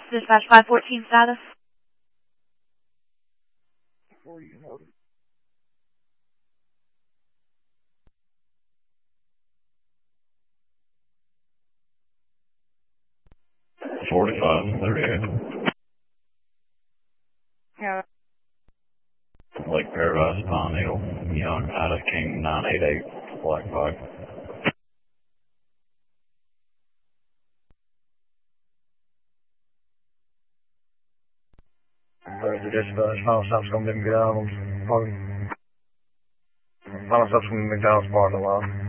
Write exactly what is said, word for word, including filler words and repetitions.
Dispatch five fourteen status. Before you know it. forty-five, thirty-eight. Yeah. Lake Paradise, Pine Needle, Young, Ida King, nine eight eight, Black Pipe. Where's the dispatch? Final stop's gonna be McDonald's. Final stop's gonna be McDonald's parking lot.